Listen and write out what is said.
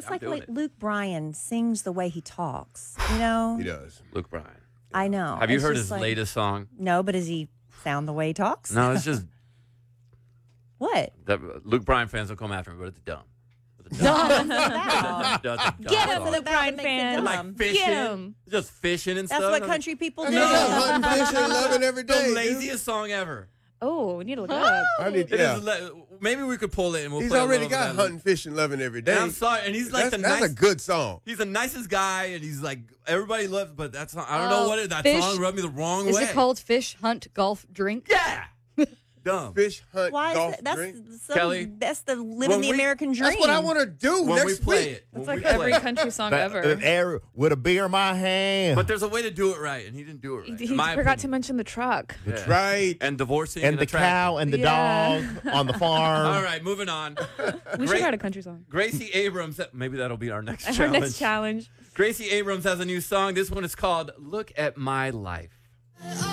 I'm like the doing way it. Luke Bryan sings the way he talks. You know? He does. Luke Bryan. I know. Have you It's heard just his like- latest song? No, but does he sound the way he talks? No, it's just What? that Luke Bryan fans will come after me, but it's dumb. Dumb. That's a dumb Get him, song. Luke Bryan Makes it fans. dumb. Like fishing, Get 'em. just fishing and That's stuff. what country people do. Hunting, fishing, loving every day. The dude. laziest song ever. Oh, we need to look it up. I need, It yeah. is maybe we could pull it and we'll He's play a already little got bit of that. hunting, fishing, loving every day. And I'm sorry, and he's like that's, the that's nice. a good song. He's the nicest guy, and he's like everybody loves. But that's not, I don't know Oh, what it. That fish- song rubbed me the wrong Is way. it called Fish Hunt Golf Drink? Yeah, dumb. Fish, hunt, Why golf, is that? That's drink. Kelly. That's the living the American dream. That's what I want to do When we next play week. it, It's when like we every play it. country song ever. Air with a beer in my hand. But there's a way to do it right, and he didn't do it right. He in my forgot to opinion. mention the truck. Yeah. Right. And divorcing and the cow and the Yeah. dog on the farm. All right, moving on. We should write a country song. Gracie Abrams. Maybe that'll be our next Our challenge. next challenge. Gracie Abrams has a new song. This one is called "Look at My Life."